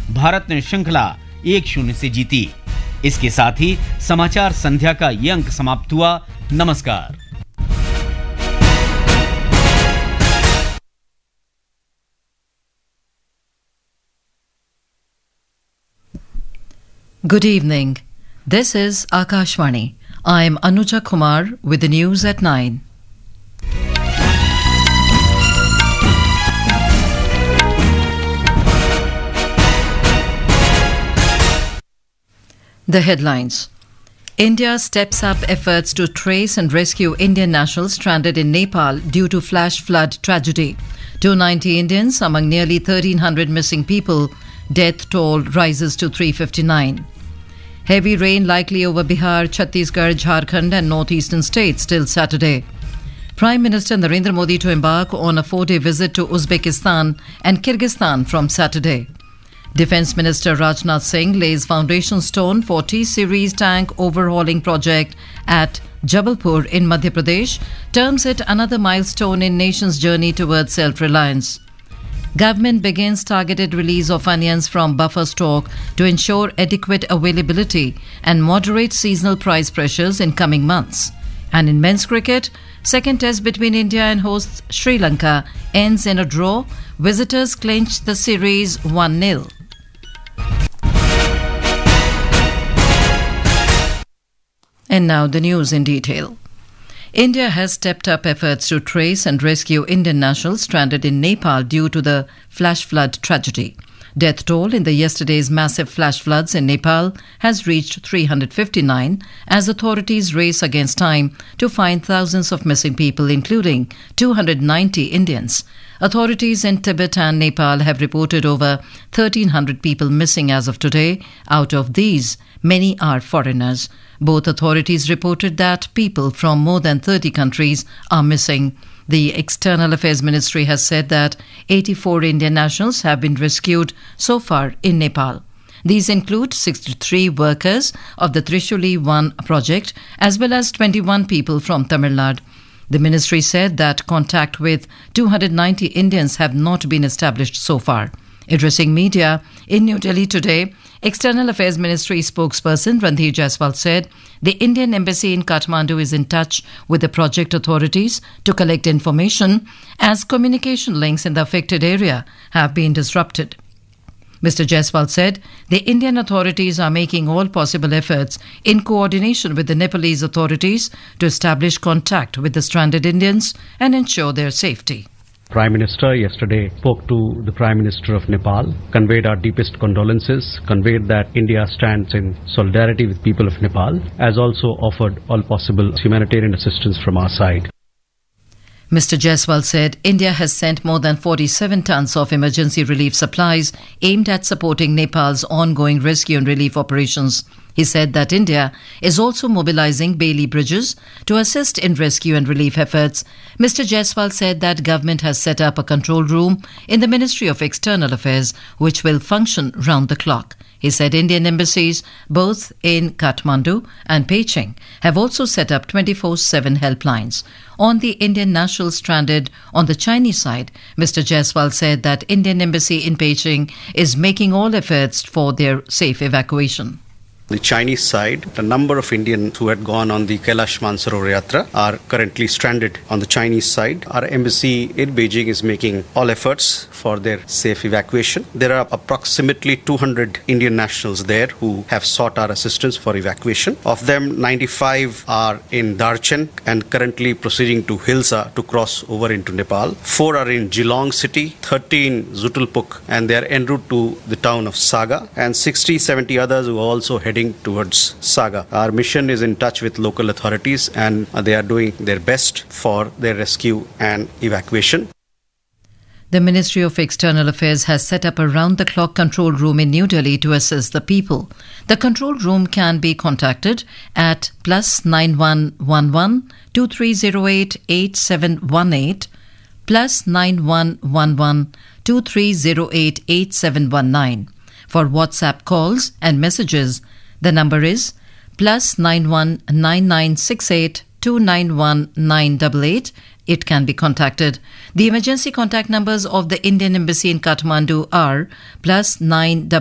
भारत ने श्रृंखला 1-0 से जीती। इसके साथ ही समाचार संध्या का ये अंक समाप्त हुआ। नमस्कार। Good evening. This is Akashvani. I am Anuja Kumar with the news at 9. The headlines. India steps up efforts to trace and rescue Indian nationals stranded in Nepal due to flash flood tragedy. 290 Indians among nearly 1,300 missing people. Death toll rises to 359. Heavy rain likely over Bihar, Chhattisgarh, Jharkhand and northeastern states till Saturday. Prime Minister Narendra Modi to embark on a 4-day visit to Uzbekistan and Kyrgyzstan from Saturday. Defence Minister Rajnath Singh lays foundation stone for T-Series tank overhauling project at Jabalpur in Madhya Pradesh, terms it another milestone in nation's journey towards self-reliance. Government begins targeted release of onions from buffer stock to ensure adequate availability and moderate seasonal price pressures in coming months. And in men's cricket, second test between India and hosts Sri Lanka ends in a draw. Visitors clinch the series 1-0. And now the news in detail. India has stepped up efforts to trace and rescue Indian nationals stranded in Nepal due to the flash flood tragedy. Death toll in the yesterday's massive flash floods in Nepal has reached 359 as authorities race against time to find thousands of missing people, including 290 Indians. Authorities in Tibet and Nepal have reported over 1,300 people missing as of today. Out of these, many are foreigners. Both authorities reported that people from more than 30 countries are missing. The External Affairs Ministry has said that 84 Indian nationals have been rescued so far in Nepal. These include 63 workers of the Trishuli 1 project as well as 21 people from Tamil Nadu. The ministry said that contact with 290 Indians have not been established so far. Addressing media in New Delhi today, External Affairs Ministry spokesperson Randhir Jaiswal said the Indian Embassy in Kathmandu is in touch with the project authorities to collect information as communication links in the affected area have been disrupted. Mr. Jaiswal said the Indian authorities are making all possible efforts in coordination with the Nepalese authorities to establish contact with the stranded Indians and ensure their safety. Prime Minister yesterday spoke to the Prime Minister of Nepal, conveyed our deepest condolences, conveyed that India stands in solidarity with people of Nepal, as also offered all possible humanitarian assistance from our side. Mr. Jaiswal said India has sent more than 47 tons of emergency relief supplies aimed at supporting Nepal's ongoing rescue and relief operations. He said that India is also mobilizing Bailey bridges to assist in rescue and relief efforts. Mr. Jaiswal said that government has set up a control room in the Ministry of External Affairs which will function round the clock. He said Indian embassies, both in Kathmandu and Peking, have also set up 24/7 helplines. On the Indian nationals stranded on the Chinese side, Mr. Jaiswal said that Indian embassy in Peking is making all efforts for their safe evacuation. The Chinese side, the number of Indians who had gone on the Kailash Mansarovar Yatra are currently stranded on the Chinese side. Our embassy in Beijing is making all efforts for their safe evacuation. There are approximately 200 Indian nationals there who have sought our assistance for evacuation. Of them, 95 are in Darchen and currently proceeding to Hilsa to cross over into Nepal. 4 are in Geelong city, 13 Zutulpuk, and they are en route to the town of Saga, and 60-70 others who are also heading towards Saga. Our mission is in touch with local authorities and they are doing their best for their rescue and evacuation. The Ministry of External Affairs has set up a round-the-clock control room in New Delhi to assist the people. The control room can be contacted at +9111 2308 8718 +9111 2308 8719. For WhatsApp calls and messages, the number is +919968 291988. It can be contacted. The emergency contact numbers of the Indian Embassy in Kathmandu are +9